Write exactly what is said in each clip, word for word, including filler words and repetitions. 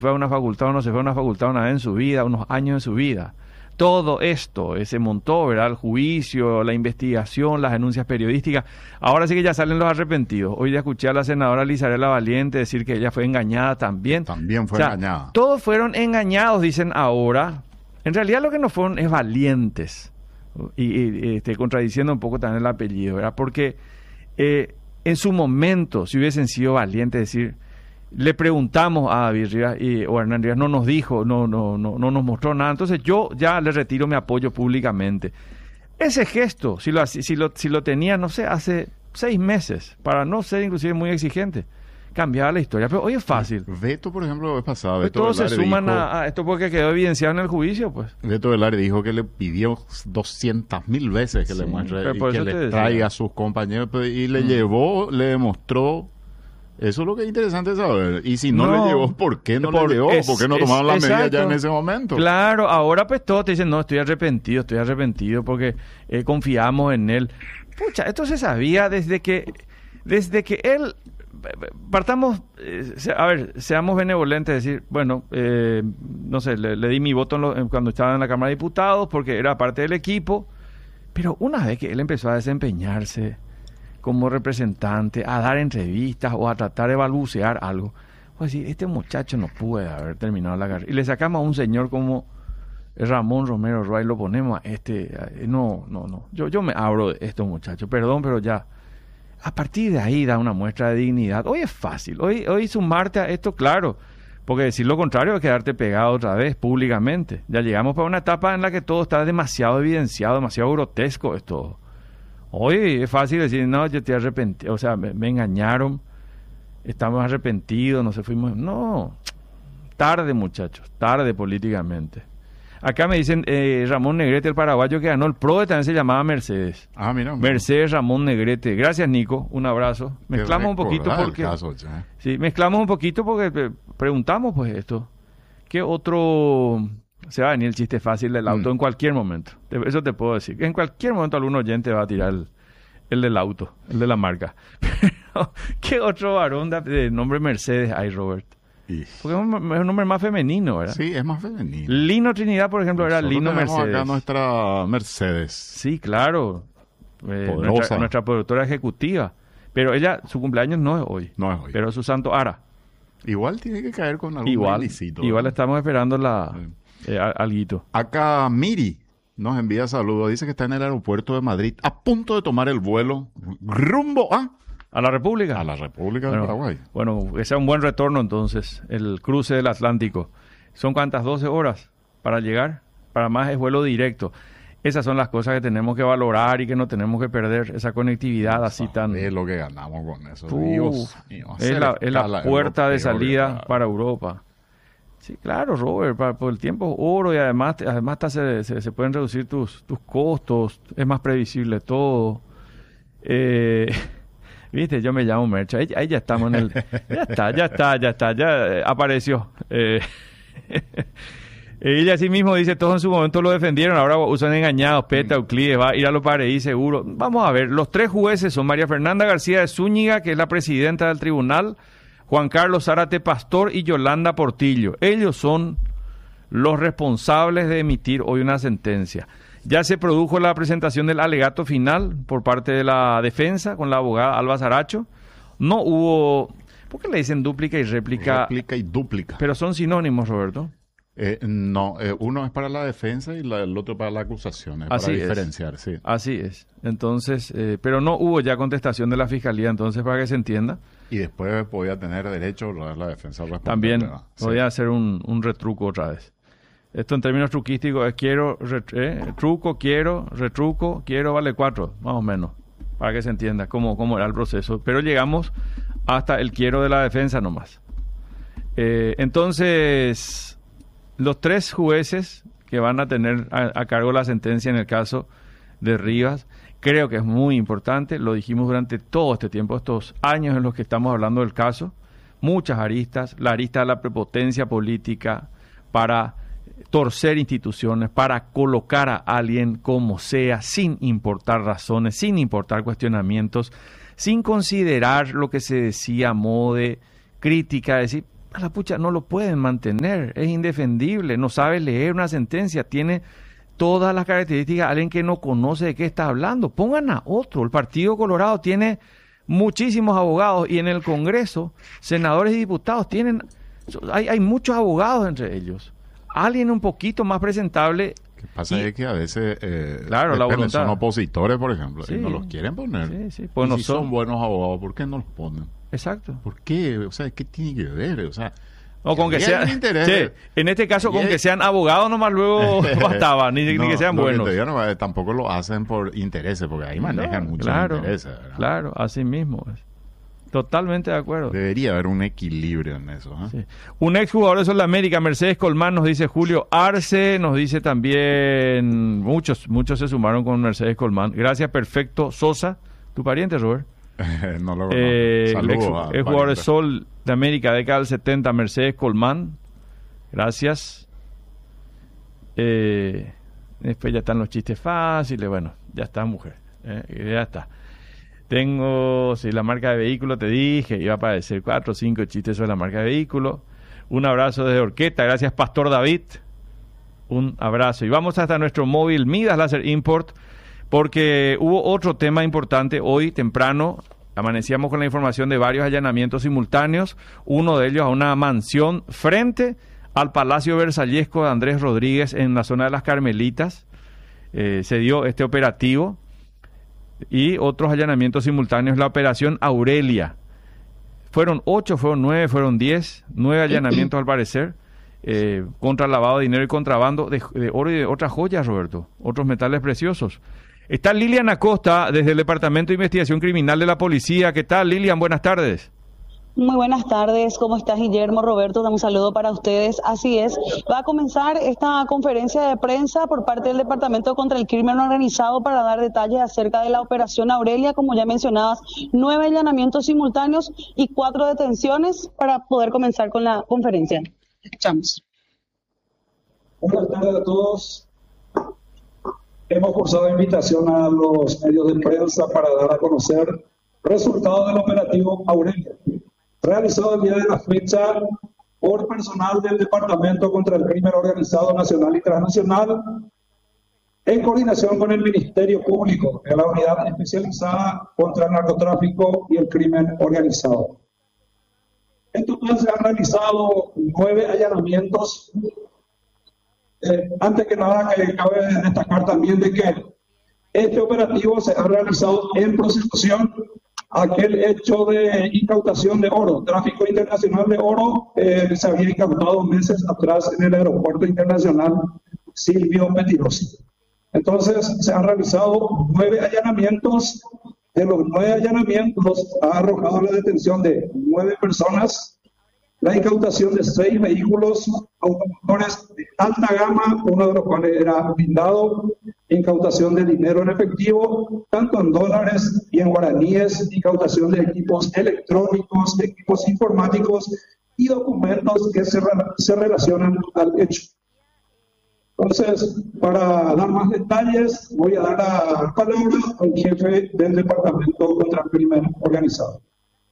fue a una facultad o no se fue a una facultad una vez en su vida, unos años en su vida. Todo esto eh, se montó, ¿verdad? El juicio, la investigación, las denuncias periodísticas. Ahora sí que ya salen los arrepentidos. Hoy ya escuché a la senadora Lizarela Valiente decir que ella fue engañada también. También fue o sea, engañada. Todos fueron engañados, dicen ahora. En realidad lo que no fueron es valientes. Y, y este, contradiciendo un poco también el apellido, ¿verdad? Porque eh, en su momento, si hubiesen sido valientes, decir... Le preguntamos a David Rivas y o Hernán Rivas, no nos dijo, no, no, no, no nos mostró nada. Entonces yo ya le retiro mi apoyo públicamente. Ese gesto, si lo, si lo, si lo tenía, no sé, hace seis meses, para no ser inclusive muy exigente, cambiaba la historia. Pero hoy es fácil. Beto, por ejemplo, la vez pasada, pues Beto todos se Velarde suman dijo, a, a esto porque quedó evidenciado en el juicio, pues. Beto Velarde dijo que le pidió doscientas mil veces que Sí, le muestre pero y por que eso te le decía. traiga a sus compañeros pues, y le Mm. llevó, le demostró. Eso es lo que es interesante saber. Y si no, No, le llevó, ¿por qué no por- le llevó? es- ¿Por qué no es- tomaron la medida ya exacto. en ese momento? Claro, ahora pues todos te dicen, no, estoy arrepentido, estoy arrepentido porque eh, confiamos en él. Pucha, esto se sabía desde que, desde que él, partamos, eh, se- a ver, seamos benevolentes, decir, bueno, eh, no sé, le, le di mi voto en lo- en cuando estaba en la Cámara de Diputados porque era parte del equipo, pero una vez que él empezó a desempeñarse como representante, a dar entrevistas o a tratar de balbucear algo, pues sí, este muchacho no puede haber terminado la carrera. Y le sacamos a un señor como Ramón Romero Roa y lo ponemos a este, a- no, no, no, yo, yo me abro de esto, muchacho, perdón, pero ya, a partir de ahí da una muestra de dignidad. Hoy es fácil, hoy, hoy sumarte a esto, claro, porque decir lo contrario es quedarte pegado otra vez públicamente. Ya llegamos para una etapa en la que todo está demasiado evidenciado, demasiado grotesco esto. Hoy es fácil decir, no, yo estoy arrepentido, o sea, me, me engañaron, estamos arrepentidos, no se fuimos. No, tarde, muchachos, tarde políticamente. Acá me dicen, eh, Ramón Negrete, el paraguayo que ganó el PRODE, también se llamaba Mercedes. Ah, mira. mira. Mercedes Ramón Negrete. Gracias, Nico, un abrazo. Qué Mezclamos un poquito recordar el porque... caso, che. Sí, mezclamos un poquito porque eh, preguntamos pues esto. ¿Qué otro... Se va a venir el chiste fácil del auto Mm. en cualquier momento. Te- Eso te puedo decir. En cualquier momento algún oyente va a tirar el, el del auto, el de la marca. Pero, ¿qué otro varón de, de nombre Mercedes hay, Robert? Y- Porque es un, es un nombre más femenino, ¿verdad? Sí, es más femenino. Lino Trinidad, por ejemplo, era Nosotros Lino tenemos Mercedes. acá nuestra Mercedes. Sí, claro. Eh, Poderosa. nuestra, nuestra productora ejecutiva. Pero ella, su cumpleaños no es hoy. No es hoy. Pero es su santo Ara. Igual tiene que caer con algún Igual, ilícito. igual ¿no? estamos esperando la Sí. eh, a- alguito. Acá Miri nos envía saludos. Dice que está en el aeropuerto de Madrid a punto de tomar el vuelo rumbo a, ¿A la República? a la República bueno, de Paraguay. Bueno, que sea un buen retorno entonces, el cruce del Atlántico. ¿Son cuántas? doce horas para llegar. Para más es vuelo directo. Esas son las cosas que tenemos que valorar y que no tenemos que perder, esa conectividad así tan... Es lo que ganamos con eso. Uf, Dios mío, es hacer la, es la escala puerta de europeo, salida ¿verdad? para Europa. Sí, claro, Robert, para, por el tiempo es oro y además, además hasta se, se, se pueden reducir tus, tus costos, es más previsible todo. Eh, Viste, yo me llamo Mercha, ahí, ahí ya estamos en el... Ya está, ya está, ya está, ya eh, apareció. Eh, ella así mismo dice, todos en su momento lo defendieron, ahora usan engañados, Peta, Euclides, va a ir a los Pareí seguro. Vamos a ver, los tres jueces son María Fernanda García de Zúñiga, que es la presidenta del tribunal, Juan Carlos Zárate Pastor y Yolanda Portillo. Ellos son los responsables de emitir hoy una sentencia. Ya se produjo la presentación del alegato final por parte de la defensa con la abogada Alba Saracho. No hubo... ¿Por qué le dicen dúplica y réplica? Réplica y dúplica. Pero son sinónimos, Roberto. Eh, no, eh, uno es para la defensa y la- el otro para la acusación. Es Así para es. diferenciar, sí. Así es. Entonces, eh, pero no hubo ya contestación de la fiscalía, entonces para que se entienda, Y después podía tener derecho a la defensa responder, también ¿verdad? Sí. voy a hacer un, un retruco otra vez. Esto en términos truquísticos es quiero, ret- eh, truco, quiero, retruco, quiero, vale cuatro, más o menos, para que se entienda cómo, cómo era el proceso. Pero llegamos hasta el quiero de la defensa nomás. Eh, entonces, los tres jueces que van a tener a, a cargo la sentencia en el caso de Rivas, creo que es muy importante, lo dijimos durante todo este tiempo, estos años en los que estamos hablando del caso, muchas aristas, la arista de la prepotencia política para torcer instituciones, para colocar a alguien como sea, sin importar razones, sin importar cuestionamientos, sin considerar lo que se decía a modo de crítica, decir, a la pucha no lo pueden mantener, es indefendible, no sabe leer una sentencia, tiene todas las características, alguien que no conoce de qué está hablando, pongan a otro. El Partido Colorado tiene muchísimos abogados y en el Congreso, senadores y diputados tienen, hay, hay muchos abogados entre ellos. Alguien un poquito más presentable. Lo que pasa y, es que a veces eh, claro, la voluntad. Son opositores, por ejemplo, sí, y no los quieren poner. Sí, sí, pues y no si son, son buenos abogados, ¿por qué no los ponen? Exacto. ¿Por qué? O sea, ¿qué tiene que ver? O sea, no, con que sean, sí, en este caso, con que sean abogados nomás luego bastaba, ni, no, ni que sean buenos. Que no, tampoco lo hacen por intereses, porque ahí manejan no, muchos claro, intereses. ¿verdad? Claro, así mismo es. Totalmente de acuerdo. Debería haber un equilibrio en eso. ¿eh? Sí. Un exjugador de Sol de América, Mercedes Colmán, nos dice Julio Arce, nos dice también, muchos, muchos se sumaron con Mercedes Colmán. Gracias, Perfecto Sosa, tu pariente, Robert. no lo eh, el ex, ex jugador de Sol de América, década del setenta, Mercedes Colmán. Gracias. Eh, después ya están los chistes fáciles. Bueno, ya está, mujer. Eh, ya está. Tengo, si sí, la marca de vehículo, te dije, iba a aparecer cuatro o cinco chistes sobre la marca de vehículo. Un abrazo desde Orqueta. Gracias, Pastor David. Un abrazo. Y vamos hasta nuestro móvil Midas Láser Import, porque hubo otro tema importante hoy temprano. Amanecíamos con la información de varios allanamientos simultáneos, uno de ellos a una mansión frente al Palacio Versallesco de Andrés Rodríguez en la zona de las Carmelitas. Eh, se dio este operativo y otros allanamientos simultáneos, la operación Aurelia. Fueron ocho, fueron nueve, fueron diez, nueve allanamientos al parecer, eh, contra lavado de dinero y contrabando de, de oro y de otras joyas, Roberto, otros metales preciosos. Está Lilian Acosta desde el Departamento de Investigación Criminal de la Policía. ¿Qué tal, Lilian? Buenas tardes. Muy buenas tardes, ¿cómo estás, Guillermo? Roberto, un saludo para ustedes. Así es, va a comenzar esta conferencia de prensa por parte del Departamento contra el Crimen Organizado para dar detalles acerca de la operación Aurelia, como ya mencionabas, nueve allanamientos simultáneos y cuatro detenciones para poder comenzar con la conferencia. Escuchamos. Buenas tardes a todos. Hemos cursado invitación a los medios de prensa para dar a conocer resultados del operativo Aurelia, realizado el día de la fecha por personal del Departamento contra el Crimen Organizado Nacional y Transnacional, en coordinación con el Ministerio Público de la Unidad Especializada contra el Narcotráfico y el Crimen Organizado. En total se han realizado nueve allanamientos. Eh, antes que nada, que cabe destacar también de que este operativo se ha realizado en prosecución a aquel hecho de incautación de oro, tráfico internacional de oro, eh, se había incautado meses atrás en el aeropuerto internacional Silvio Pettirossi. Entonces se han realizado nueve allanamientos. De los nueve allanamientos ha arrojado la detención de nueve personas, la incautación de seis vehículos automotores de alta gama, uno de los cuales era blindado, incautación de dinero en efectivo, tanto en dólares y en guaraníes, incautación de equipos electrónicos, de equipos informáticos y documentos que se, se relacionan al hecho. Entonces, para dar más detalles, voy a dar la palabra al jefe del Departamento contra el Crimen Organizado.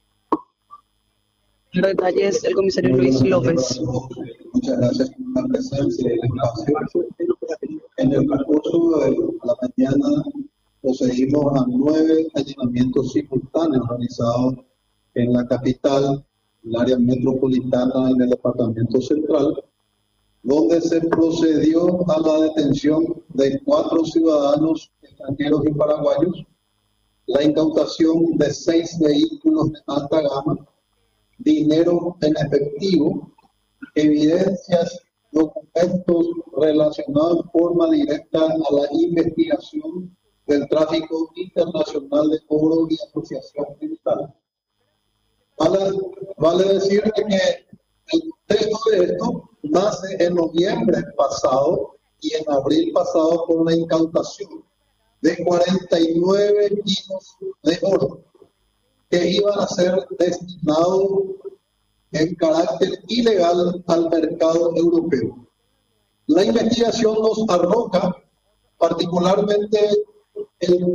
Los detalles, el comisario Luis López. Muchas gracias por la presencia y el espacio. En el transcurso de la mañana procedimos a nueve allanamientos simultáneos realizados en la capital, el área metropolitana, en el departamento central, donde se procedió a la detención de cuatro ciudadanos extranjeros y paraguayos, la incautación de seis vehículos de alta gama, dinero en efectivo, evidencias, documentos relacionados en forma directa a la investigación del tráfico internacional de oro y asociación criminal. Vale, vale decir que el contexto de esto nace en noviembre pasado y en abril pasado con la incautación de cuarenta y nueve kilos de oro que iban a ser destinados en carácter ilegal al mercado europeo. La investigación nos arroja particularmente el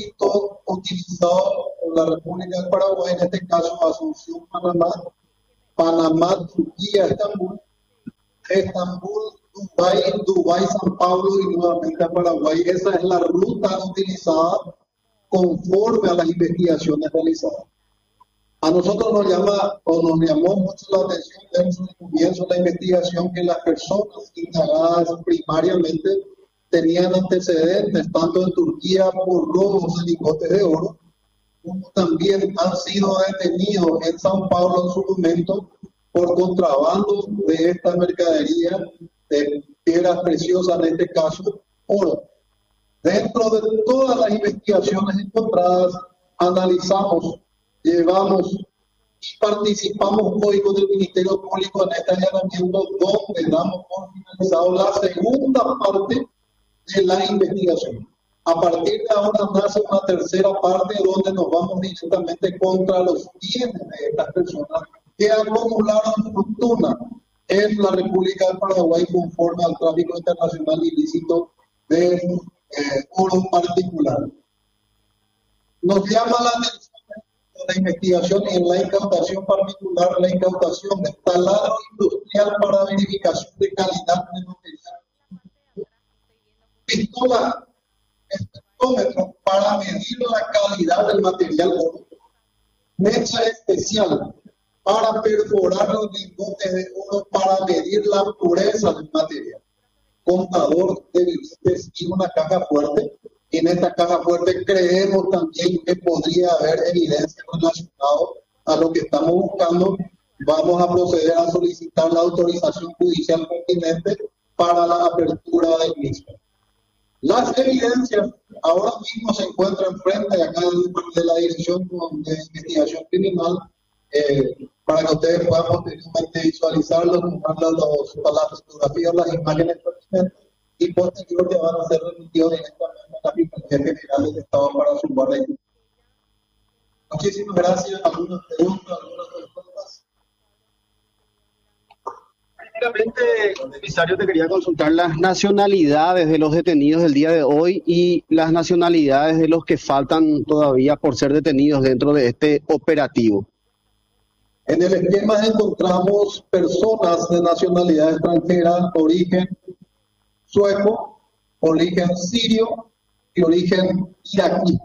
tránsito utilizado por la República del Paraguay, en este caso Asunción, Panamá, Panamá, Turquía, Estambul, Estambul, Dubái, Dubái, San Pablo y nuevamente a Paraguay. Esa es la ruta utilizada conforme a las investigaciones realizadas. A nosotros nos llama o nos llamó mucho la atención dentro del comienzo de la investigación que las personas indagadas primariamente tenían antecedentes tanto en Turquía por robos de lingotes de oro, como también han sido detenidos en San Pablo en su momento por contrabando de esta mercadería de piedras preciosas, en este caso oro. Dentro de todas las investigaciones encontradas, analizamos, llevamos y participamos hoy con el Ministerio Público en este allanamiento donde damos por finalizado la segunda parte de la investigación. A partir de ahora nace una tercera parte donde nos vamos directamente contra los bienes de estas personas que acumularon fortuna en la República del Paraguay conforme al tráfico internacional ilícito de eh, oro particular. Nos llama la atención en la investigación y en la incautación particular, la incautación de taladro industrial para verificación de calidad de material, pistola, espectrómetro para medir la calidad del material oro, mecha especial para perforar los lingotes de oro para medir la pureza del material, contador de billetes y una caja fuerte. En esta caja fuerte creemos también que podría haber evidencia relacionada a lo que estamos buscando. Vamos a proceder a solicitar la autorización judicial pertinente para la apertura del mismo. Las evidencias ahora mismo se encuentran frente acá de la Dirección de Investigación Criminal eh, para que ustedes puedan posteriormente visualizarlos, tomar los, las fotografías, las imágenes pertinentes y posteriormente van a ser remitidos directamente a la Fiscalía General del Estado para su guardia. Muchísimas gracias. ¿Algunas preguntas? ¿Algunas respuestas? Primeramente, comisario, te quería consultar las nacionalidades de los detenidos del día de hoy y las nacionalidades de los que faltan todavía por ser detenidos dentro de este operativo. En el esquema encontramos personas de nacionalidad extranjera, origen sueco, origen sirio y origen iraquí.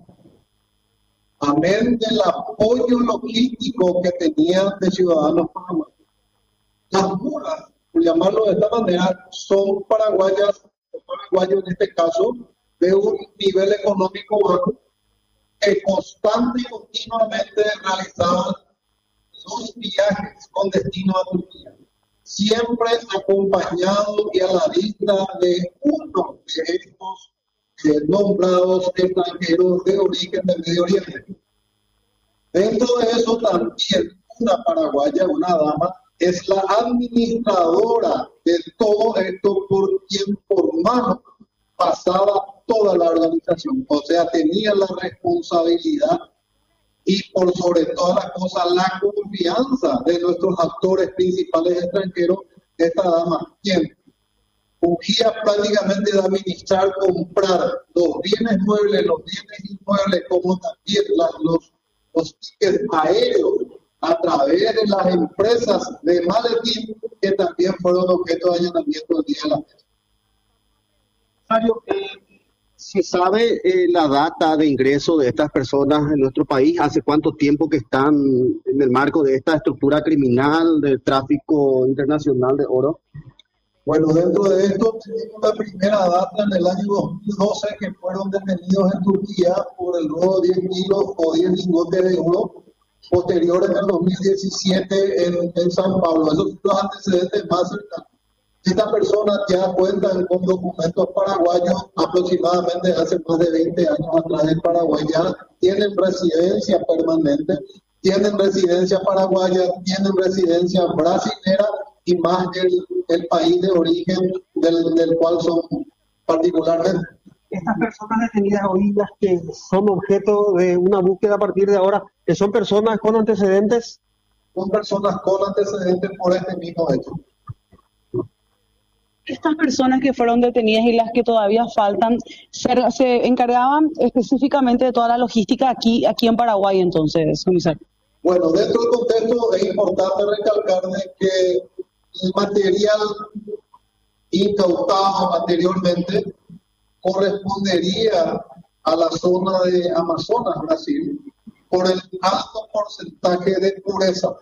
Amén del apoyo logístico que tenían de ciudadanos paraguayos. Las mulas, por llamarlo de esta manera, son paraguayas, paraguayos en este caso, de un nivel económico bajo, que constante y continuamente realizaban los viajes con destino a Turquía, siempre acompañado y a la vista de uno de estos eh, nombrados extranjeros de origen del Medio Oriente. Dentro de eso también una paraguaya, una dama, es la administradora de todo esto por quien por mano pasaba toda la organización, o sea, tenía la responsabilidad y por sobre todas las cosas la confianza de nuestros actores principales extranjeros, esta dama, quien fungía prácticamente de administrar, comprar los bienes muebles, los bienes inmuebles, como también las, los, los tickets aéreos a través de las empresas de maletín que también fueron objeto de allanamiento el día de la fecha. Mario, eh, ¿se sabe eh, la data de ingreso de estas personas en nuestro país? ¿Hace cuánto tiempo que están en el marco de esta estructura criminal del tráfico internacional de oro? Bueno, dentro de esto tenemos la primera data en el año dos mil doce que fueron detenidos en Turquía por el robo de diez kilos o diez lingotes de oro. Posterior en el dos mil diecisiete en, en San Pablo. Esos son los antecedentes más cercanos. Estas personas ya cuentan con documentos paraguayos aproximadamente hace más de veinte años atrás en Paraguay. Ya tienen residencia permanente, tienen residencia paraguaya, tienen residencia brasilera y más el, el país de origen del, del cual son particularmente. Estas personas detenidas hoy, las que son objeto de una búsqueda a partir de ahora, que son personas con antecedentes. Son personas con antecedentes por este mismo hecho. Estas personas que fueron detenidas y las que todavía faltan, se, se encargaban específicamente de toda la logística aquí, aquí en Paraguay, entonces, comisario. Bueno, dentro del contexto es importante recalcar de que el material incautado anteriormente correspondería a la zona de Amazonas, Brasil, por el alto porcentaje de pureza.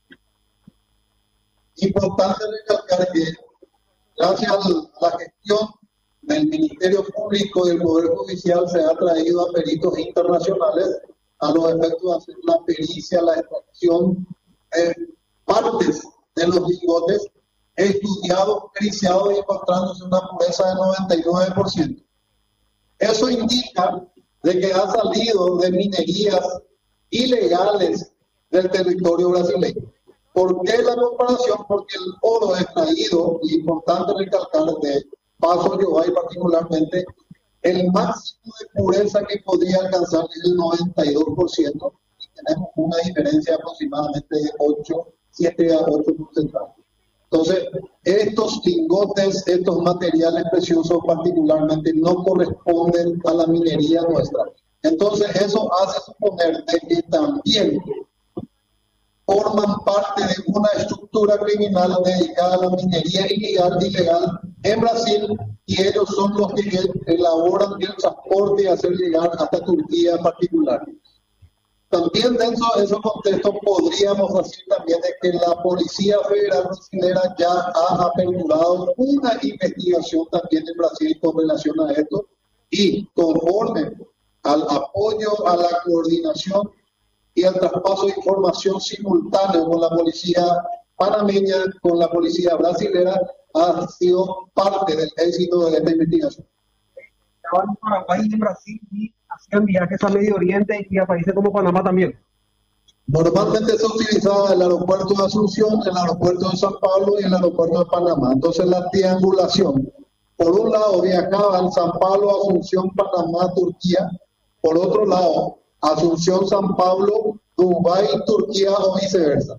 Importante recalcar que gracias a la gestión del Ministerio Público y del Poder Judicial se ha traído a peritos internacionales a los efectos de hacer la pericia, la extracción de partes de los lingotes, estudiados, periciados y encontrándose una pureza de noventa y nueve por ciento. Eso indica de que ha salido de minerías ilegales del territorio brasileño. ¿Por qué la comparación? Porque el oro extraído, y importante recalcar, de Paso Yobay particularmente, el máximo de pureza que podría alcanzar es el noventa y dos por ciento, y tenemos una diferencia aproximadamente de ocho, siete a ocho porcentaje. Entonces, estos lingotes, estos materiales preciosos particularmente no corresponden a la minería nuestra. Entonces, eso hace suponer de que también forman parte de una estructura criminal dedicada a la minería ilegal, ilegal en Brasil, y ellos son los que elaboran el transporte y hacer llegar hasta Turquía en particular. También dentro de ese contexto podríamos decir también de que la Policía Federal Brasilera ya ha aperturado una investigación también en Brasil con relación a esto, y conforme al apoyo a la coordinación y al traspaso de información simultáneo con la policía panameña, con la policía brasilera, ha sido parte del éxito de esta investigación. Estaban en Paraguay y en Brasil y hacían viajes a Medio Oriente y a países como Panamá también. Normalmente se utilizaba el aeropuerto de Asunción, el aeropuerto de San Pablo y el aeropuerto de Panamá. Entonces la triangulación, por un lado viajaban San Pablo, Asunción, Panamá, Turquía, por otro lado Asunción, San Pablo, Dubái, Turquía o viceversa.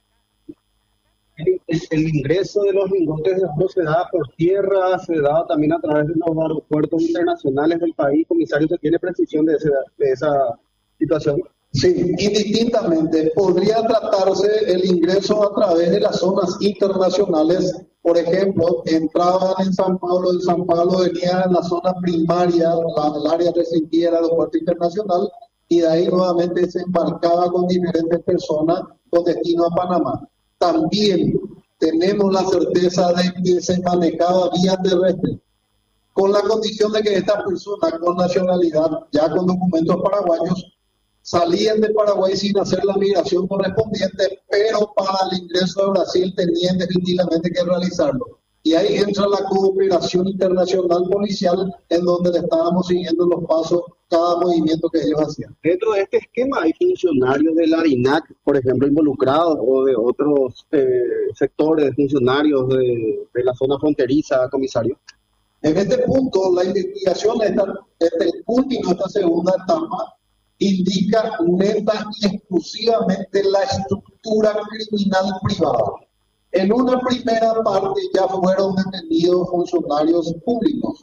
El, el, el ingreso de los lingotes de oro se da por tierra, se da también a través de los aeropuertos internacionales del país. Comisario, ¿se tiene precisión de, ese, de esa situación? Sí, indistintamente. Podría tratarse el ingreso a través de las zonas internacionales. Por ejemplo, entraban en San Pablo, en San Pablo venía en la zona primaria, la, el área restringida del aeropuerto internacional, y de ahí nuevamente se embarcaba con diferentes personas con destino a Panamá. También tenemos la certeza de que se manejaba vía terrestre, con la condición de que estas personas con nacionalidad, ya con documentos paraguayos, salían de Paraguay sin hacer la migración correspondiente, pero para el ingreso a Brasil tenían definitivamente que realizarlo. Y ahí entra la cooperación internacional policial, en donde le estábamos siguiendo los pasos, cada movimiento que ellos hacían. Dentro de este esquema hay funcionarios de la ARINAC, por ejemplo, involucrados, o de otros eh, sectores, funcionarios de, de la zona fronteriza, comisario. En este punto, la investigación, esta, este último, esta segunda etapa, indica neta y exclusivamente la estructura criminal privada. En una primera parte ya fueron detenidos funcionarios públicos.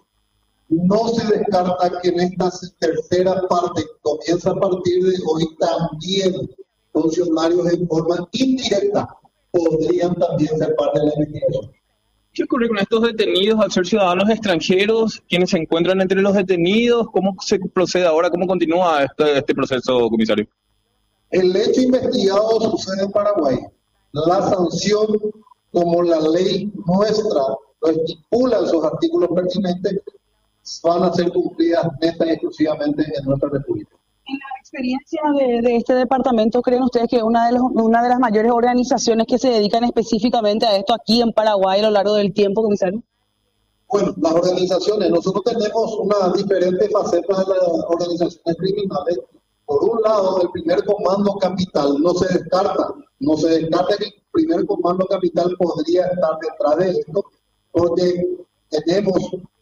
No se descarta que en esta tercera parte, que comienza a partir de hoy, también funcionarios en forma indirecta podrían también ser parte de la investigación. ¿Qué ocurre con estos detenidos al ser ciudadanos extranjeros? ¿Quiénes se encuentran entre los detenidos? ¿Cómo se procede ahora? ¿Cómo continúa este, este proceso, comisario? El hecho investigado sucede en Paraguay. La sanción, como la ley nuestra lo estipula en sus artículos pertinentes, van a ser cumplidas neta y exclusivamente en nuestra República. En la experiencia de, de este departamento, ¿creen ustedes que una de, los, una de las mayores organizaciones que se dedican específicamente a esto aquí en Paraguay a lo largo del tiempo, comisario? Bueno, las organizaciones, nosotros tenemos unas diferentes facetas de las organizaciones criminales. Por un lado, el primer comando capital no se descarta, no se descarta que el primer comando capital podría estar detrás de esto, porque tenemos,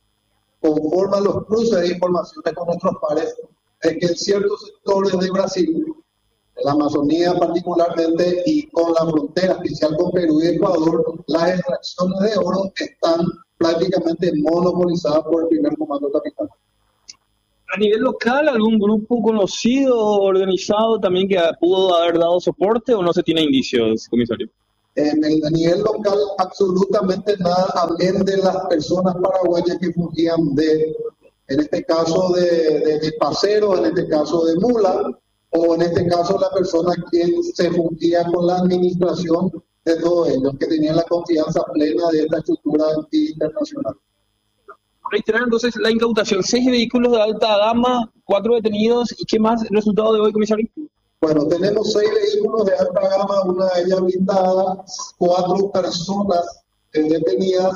conforme a los cruces de informaciones con nuestros pares, es que en ciertos sectores de Brasil, de la Amazonía particularmente, y con la frontera especial con Perú y Ecuador, las extracciones de oro están prácticamente monopolizadas por el primer comando capital. A nivel local, ¿algún grupo conocido o organizado también que pudo haber dado soporte o no se tiene indicios, comisario? En el, a nivel local, absolutamente nada, amén de las personas paraguayas que fungían de, en este caso, de, de, de pasero, en este caso de mula, o en este caso la persona quien se fungía con la administración de todos ellos, que tenían la confianza plena de esta estructura internacional. Reiterar entonces la incautación, seis vehículos de alta gama, cuatro detenidos, ¿y qué más el resultado de hoy, comisario? Bueno, tenemos seis vehículos de alta gama, una de ellas blindada, cuatro personas detenidas,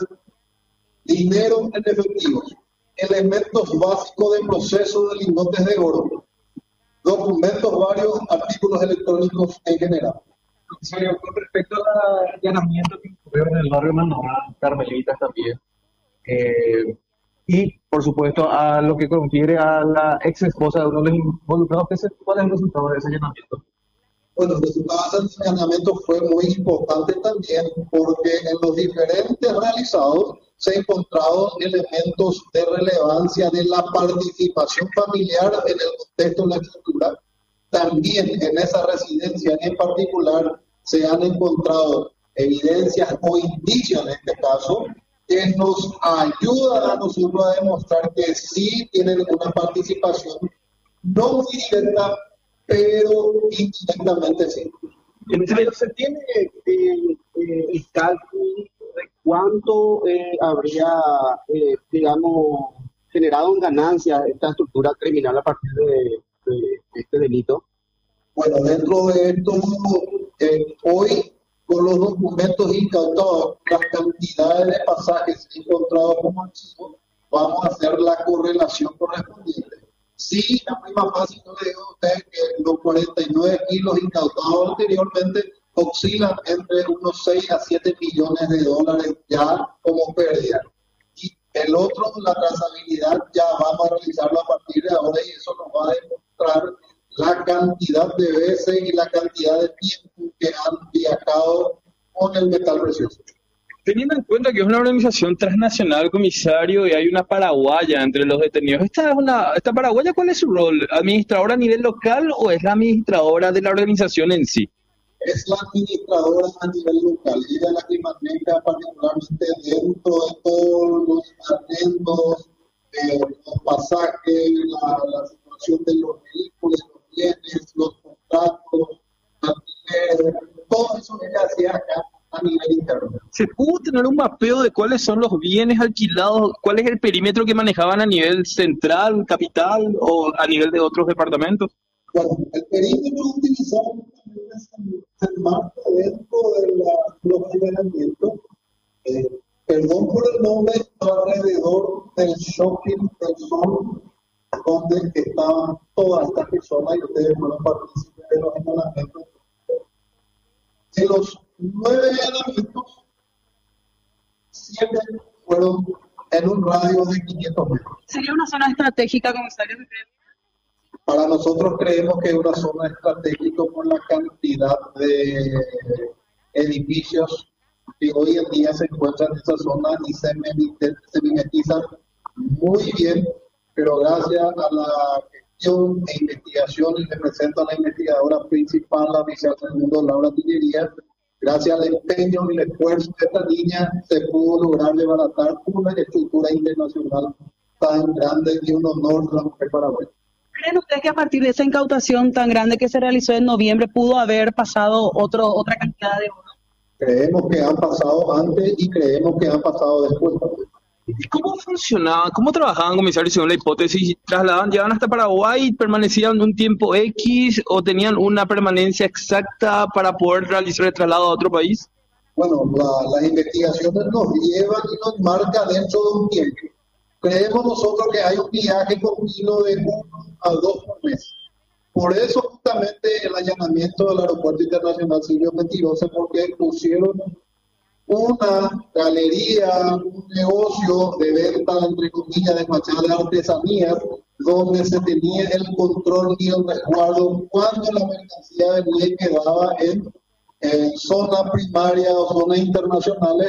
dinero en efectivo, elementos básicos de proceso de lingotes de oro, documentos varios, artículos electrónicos en general. Comisario, con respecto al allanamiento que ocurrió en el barrio Manoa, Carmelitas también, eh, y por supuesto a lo que confiere a la ex esposa de uno de los involucrados, ¿cuál es el resultado de ese allanamiento? Bueno, el resultado de ese allanamiento fue muy importante también porque en los diferentes realizados se encontraron elementos de relevancia de la participación familiar en el contexto de la estructura. También en esa residencia en particular se han encontrado evidencias o indicios en este caso que nos ayudan a nosotros a demostrar que sí tienen una participación, no muy directa, pero indirectamente sí. Entonces, ¿se tiene eh, eh, el cálculo de cuánto eh, habría, eh, digamos, generado en ganancias esta estructura criminal a partir de, de este delito? Bueno, dentro de esto, eh, hoy, con los documentos incautados, las cantidades de pasajes encontrados como archivos, vamos a hacer la correlación correspondiente. Sí, la prima fácil, no le digo a usted que los cuarenta y nueve kilos incautados anteriormente oscilan entre unos seis a siete millones de dólares ya como pérdida. Y el otro, la trazabilidad, ya vamos a realizarlo a partir de ahora y eso nos va a demostrar la cantidad de veces y la cantidad de tiempo que han viajado con el metal precioso. Teniendo en cuenta que es una organización transnacional, comisario, y hay una paraguaya entre los detenidos, ¿esta, es una, esta paraguaya cuál es su rol? ¿Administradora a nivel local o es la administradora de la organización en sí? Es la administradora a nivel local. Ella es la que maneja particularmente dentro de todos los atentos, eh, los pasajes, la, la situación de los vehículos, los bienes, los contratos, alquileres, todo eso ella hacía acá a nivel interno. ¿Se pudo tener un mapeo de cuáles son los bienes alquilados? ¿Cuál es el perímetro que manejaban a nivel central, capital o a nivel de otros departamentos? Bueno, el perímetro utilizado se enmarca dentro de la, los allanamientos. Eh, perdón por el nombre, alrededor del shopping del Sol, donde estaban todas estas personas y ustedes fueron partícipes de los allanamientos. De los nueve allanamientos, siete fueron en un radio de quinientos metros. ¿Sería una zona estratégica, comisario? Para nosotros creemos que es una zona estratégica por la cantidad de edificios que hoy en día se encuentran en esa zona y se, se mimetizan muy bien, pero gracias a la gestión e investigación, y representa a la investigadora principal, la oficial del mundo, Laura Tillería, gracias al empeño y el esfuerzo de esta niña, se pudo lograr desbaratar una estructura internacional tan grande y un honor a la mujer paraguaya. ¿Creen ustedes que a partir de esa incautación tan grande que se realizó en noviembre pudo haber pasado otro, otra cantidad de oro? Creemos que han pasado antes y creemos que han pasado después. ¿Y cómo funcionaba? ¿Cómo trabajaban, comisario, según la hipótesis? ¿Trasladaban, llegaban hasta Paraguay, permanecían un tiempo X o tenían una permanencia exacta para poder realizar el traslado a otro país? Bueno, la, las investigaciones nos llevan y nos marcan dentro de un tiempo. Creemos nosotros que hay un viaje continuo de uno a dos meses. Por eso justamente el allanamiento del Aeropuerto Internacional Silvio Mentirosa, porque pusieron una galería, un negocio de venta, entre comillas, de fachada de artesanías, donde se tenía el control y el resguardo cuando la mercancía venía y quedaba en, en zonas primarias o zonas internacionales,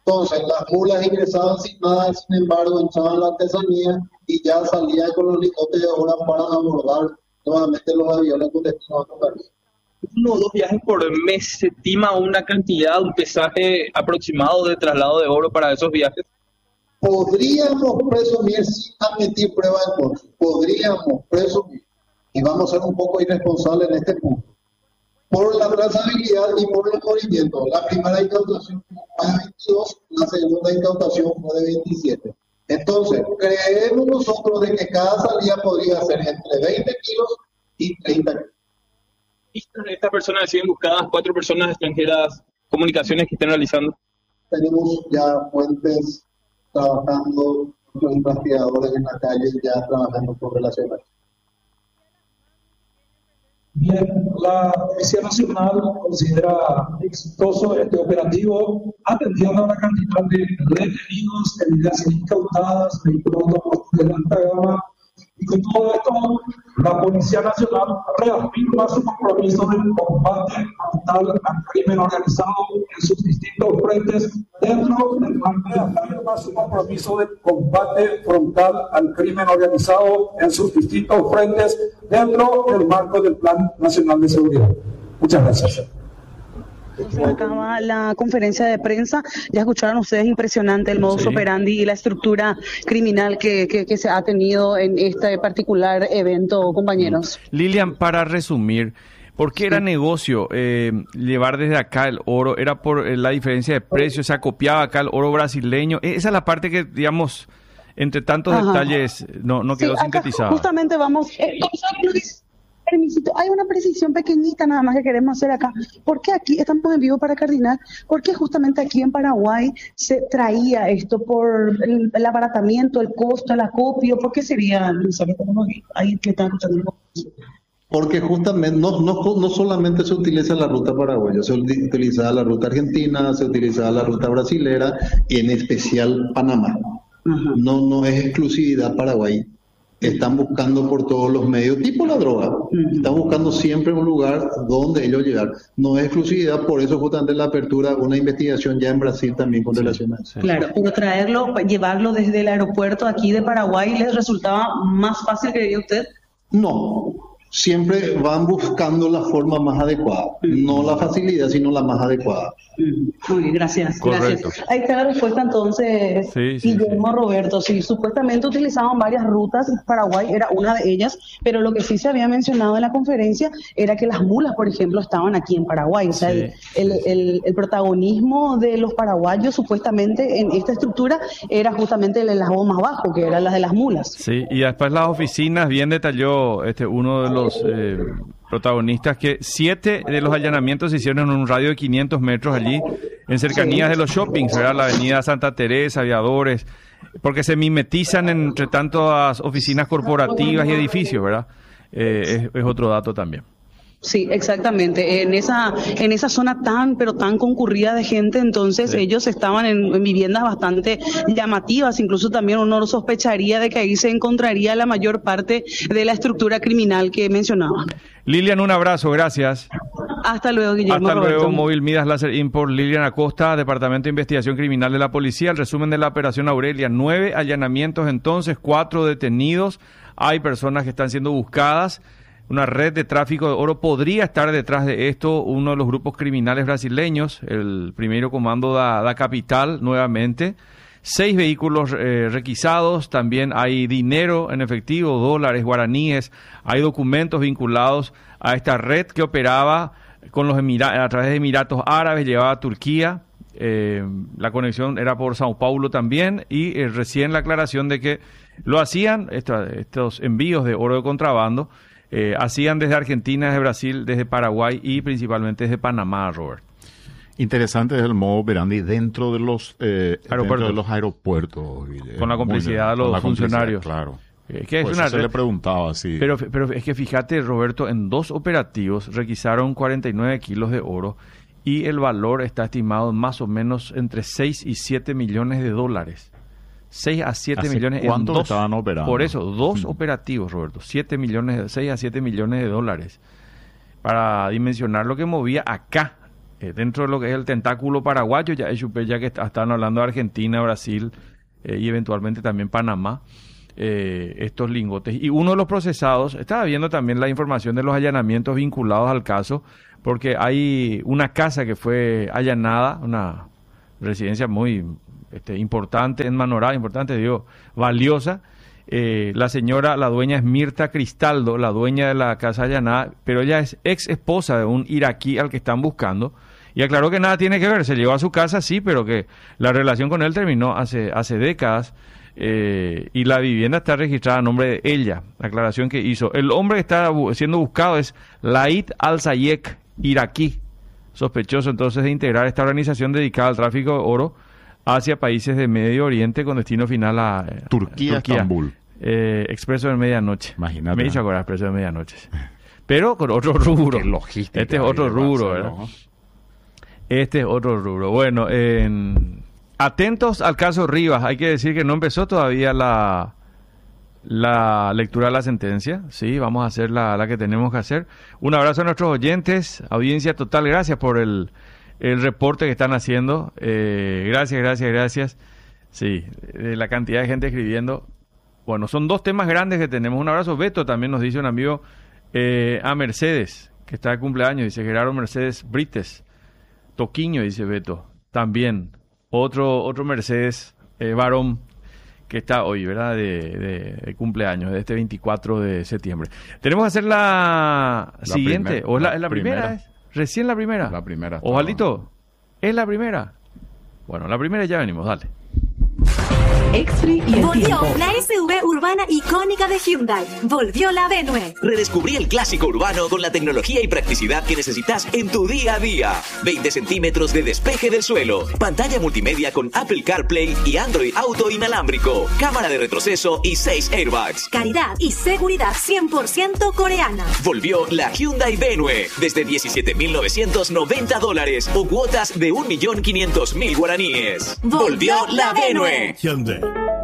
Entonces, las mulas ingresaban sin nada, sin embargo, entraban la artesanía y ya salían con los lingotes de oro para abordar nuevamente los aviones con destino a otro país. Uno o dos viajes por mes, ¿se estima una cantidad, un pesaje aproximado de traslado de oro para esos viajes? Podríamos presumir sin admitir prueba de costos, podríamos presumir, y vamos a ser un poco irresponsables en este punto, por la trazabilidad y por los movimientos. La primera incautación fue de veintidós, la segunda incautación fue de veintisiete. Entonces, creemos nosotros de que cada salida podría ser entre veinte kilos y treinta kilos. ¿Estas personas siguen buscadas, cuatro personas extranjeras, comunicaciones que estén realizando? Tenemos ya fuentes trabajando, los investigadores en la calle ya trabajando con relaciones. Bien, la Policía Nacional considera exitoso este operativo, atendiendo a la cantidad de detenidos, evidencias incautadas, vehículos de alta gama. Y con todo esto, la Policía Nacional reafirma su compromiso de combate frontal al crimen organizado en sus distintos frentes dentro del marco reafirma su compromiso de combate frontal al crimen organizado en sus distintos frentes dentro del marco del Plan Nacional de Seguridad. Muchas gracias. Se acaba la conferencia de prensa. Ya escucharon ustedes, impresionante el modus Sí. operandi y la estructura criminal que, que, que se ha tenido en este particular evento, compañeros. Lilian, para resumir, ¿por qué era negocio eh, llevar desde acá el oro? ¿Era por eh, la diferencia de precios? ¿Se acopiaba acá el oro brasileño? Eh, Esa es la parte que, digamos, entre tantos Ajá. detalles no, no quedó Sí, acá sintetizada. justamente vamos... Eh, Permisito, hay una precisión pequeñita nada más que queremos hacer acá. ¿Por qué aquí estamos en vivo para Cardinal? ¿Por qué justamente aquí en Paraguay se traía esto por el, el abaratamiento, el costo, el acopio? ¿Por qué sería, Luis? Ahí que están escuchando. Porque justamente no, no, no solamente se utiliza la ruta paraguaya, se utiliza la ruta argentina, se utiliza la ruta brasilera y en especial Panamá. Ajá. No, no es exclusividad Paraguay. Están buscando por todos los medios, tipo la droga. Están buscando siempre un lugar donde ellos llegar. No es exclusividad, por eso justamente la apertura, una investigación ya en Brasil también con relación a eso. Claro, pero traerlo, llevarlo desde el aeropuerto aquí de Paraguay, ¿les resultaba más fácil, que diría usted? No, siempre van buscando la forma más adecuada. No la facilidad, sino la más adecuada. Muy bien, gracias, Correcto. gracias. Ahí está la respuesta entonces, Sí, sí, Guillermo sí. Roberto. Sí, supuestamente utilizaban varias rutas, Paraguay era una de ellas, pero lo que sí se había mencionado en la conferencia era que las mulas, por ejemplo, estaban aquí en Paraguay. O sea, Sí, el, el, sí, sí. el, el protagonismo de los paraguayos supuestamente en esta estructura era justamente el eslabón más bajo, que era la de las mulas. Sí, y después las oficinas, bien detalló este uno de los eh, protagonistas, que siete de los allanamientos se hicieron en un radio de quinientos metros allí, en cercanías de los shoppings, ¿verdad? La avenida Santa Teresa, Aviadores, porque se mimetizan entre tantas oficinas corporativas y edificios, ¿verdad? Eh, es, es otro dato también. Sí, exactamente. En esa en esa zona tan, pero tan concurrida de gente, entonces Sí. ellos estaban en, en viviendas bastante llamativas. Incluso también uno sospecharía de que ahí se encontraría la mayor parte de la estructura criminal que mencionaba. Lilian, un abrazo, gracias. Hasta luego, Guillermo Hasta luego, Roberto. Móvil Midas Láser Import, Lilian Acosta, Departamento de Investigación Criminal de la Policía. El resumen de la operación Aurelia: nueve allanamientos entonces, cuatro detenidos. Hay personas que están siendo buscadas. Una red de tráfico de oro podría estar detrás de esto, uno de los grupos criminales brasileños, el primero comando da, da Capital, nuevamente. Seis vehículos eh, requisados, también hay dinero en efectivo, dólares, guaraníes, hay documentos vinculados a esta red que operaba con los Emira- a través de Emiratos Árabes, llevaba a Turquía. Eh, la conexión era por Sao Paulo también, y eh, recién la aclaración de que lo hacían, esta- estos envíos de oro de contrabando, eh, hacían desde Argentina, desde Brasil, desde Paraguay y principalmente desde Panamá, Robert. Interesante es el modo operandi dentro de los eh, dentro Aeropuertos. de los aeropuertos. Guillermo. Con la Muy complicidad bien, de los con la complicidad, funcionarios. Claro. Eh, que es Pues una se red- le preguntaba así. Pero, pero es que fíjate, Roberto, en dos operativos requisaron cuarenta y nueve kilos de oro y el valor está estimado más o menos entre seis y siete millones de dólares. seis a siete ¿Hace millones en cuánto dos. estaban operando? Por eso, dos Mm. operativos, Roberto. siete millones, seis a siete millones de dólares. Para dimensionar lo que movía acá eh, dentro de lo que es el tentáculo paraguayo, ya, ya que están hablando de Argentina, Brasil eh, y eventualmente también Panamá, eh, estos lingotes. Y uno de los procesados, estaba viendo también la información de los allanamientos vinculados al caso, porque hay una casa que fue allanada, una residencia muy este, importante en Manorá, importante, digo, valiosa. Eh, la señora, la dueña es Mirta Cristaldo, la dueña de la casa allanada, pero ella es ex esposa de un iraquí al que están buscando, y aclaró que nada tiene que ver, se llegó a su casa, sí, pero que la relación con él terminó hace, hace décadas, eh, y la vivienda está registrada a nombre de ella, la aclaración que hizo. El hombre que está bu- siendo buscado es Laid Al-Sayek, iraquí, sospechoso entonces de integrar esta organización dedicada al tráfico de oro hacia países de Medio Oriente con destino final a eh, Turquía, Turquía. Estambul. Eh, Expreso de Medianoche. Imagínate. Me hizo acordar Expreso de Medianoche. Pero con otro rubro. Qué logística Este es hay otro que rubro, hacerlo, ¿verdad? ¿no? Este es otro rubro. Bueno, en- atentos al caso Rivas. Hay que decir que no empezó todavía la, la lectura de la sentencia. Sí, vamos a hacer la, la que tenemos que hacer. Un abrazo a nuestros oyentes. Audiencia total, gracias por el, el reporte que están haciendo. Eh, gracias, gracias, gracias. Sí, de la cantidad de gente escribiendo. Bueno, son dos temas grandes que tenemos. Un abrazo. Beto, también nos dice un amigo, eh, a Mercedes, que está de cumpleaños. Dice Gerardo Mercedes Brites. Toquiño, dice Beto. También. Otro otro Mercedes eh, varón que está hoy, ¿verdad? De, de, de cumpleaños, de este veinticuatro de septiembre. Tenemos que hacer la, La siguiente. primer- ¿O es la, la es la primera? primera. ¿Es? ¿Recién la primera? La primera. Osvaldito, ¿es la primera? Bueno, la primera ya venimos, dale. Exfree y el Volvió tiempo. la S U V urbana icónica de Hyundai. Volvió la Venue. Redescubrí el clásico urbano con la tecnología y practicidad que necesitas en tu día a día. veinte centímetros de despeje del suelo, pantalla multimedia con Apple CarPlay y Android Auto inalámbrico, cámara de retroceso y seis airbags. Calidad y seguridad cien por ciento coreana. Volvió la Hyundai Venue desde diecisiete mil novecientos noventa dólares o cuotas de un millón quinientos mil guaraníes. Volvió la Venue. Hyundai.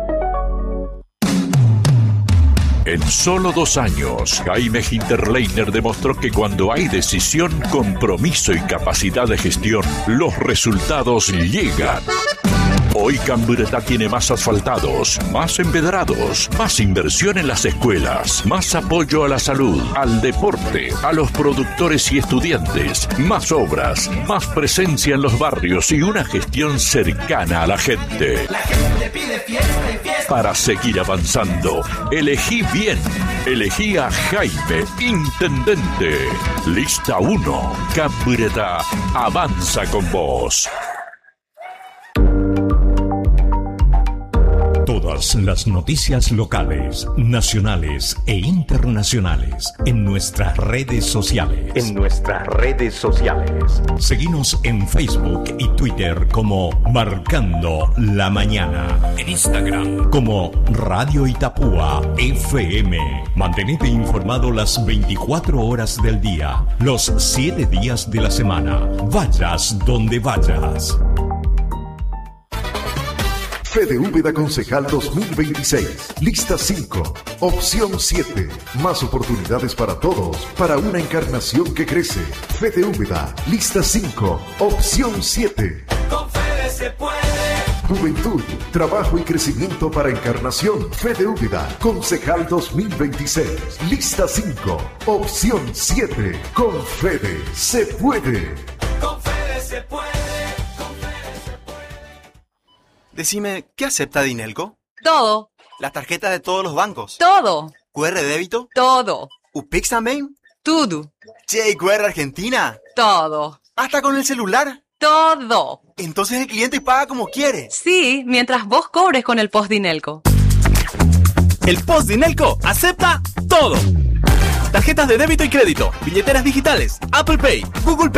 En solo dos años, Jaime Hinterleiner demostró que cuando hay decisión, compromiso y capacidad de gestión, los resultados llegan. Hoy Cambureta tiene más asfaltados, más empedrados, más inversión en las escuelas, más apoyo a la salud, al deporte, a los productores y estudiantes, más obras, más presencia en los barrios y una gestión cercana a la gente. La gente pide fiesta y fiesta. Para seguir avanzando, elegí bien. Elegí a Jaime, intendente. Lista uno. Cambureta avanza con vos. Todas las noticias locales, nacionales e internacionales en nuestras redes sociales. En nuestras redes sociales. Seguinos en Facebook y Twitter como Marcando la Mañana. En Instagram como Radio Itapúa F M. Mantenete informado las veinticuatro horas del día, los siete días de la semana. Vayas donde vayas. Fede Úbeda Concejal dos mil veintiséis. Lista cinco. Opción siete. Más oportunidades para todos. Para una encarnación que crece. Fede Úbeda. Lista cinco. Opción siete. Con Fede se puede. Juventud, trabajo y crecimiento para Encarnación. Fede Úbeda, Concejal dos mil veintiséis. Lista cinco. Opción siete. Con Fede se puede. Con Fede se puede. Decime, ¿qué acepta Dinelco? Todo. ¿Las tarjetas de todos los bancos? Todo. ¿Q R débito? Todo. ¿UPIX también? Todo. Che, ¿Q R Argentina? Todo. ¿Hasta con el celular? Todo. Entonces el cliente paga como quiere. Sí, mientras vos cobres con el Post Dinelco. El Post Dinelco acepta todo. Tarjetas de débito y crédito, billeteras digitales, Apple Pay, Google Pay.